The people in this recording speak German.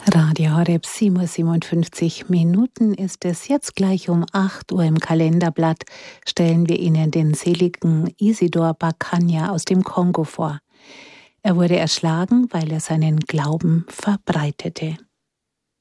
Radio Horeb, 7:57 ist es. Jetzt gleich um 8 Uhr im Kalenderblatt stellen wir Ihnen den seligen Isidor Bakanya aus dem Kongo vor. Er wurde erschlagen, weil er seinen Glauben verbreitete.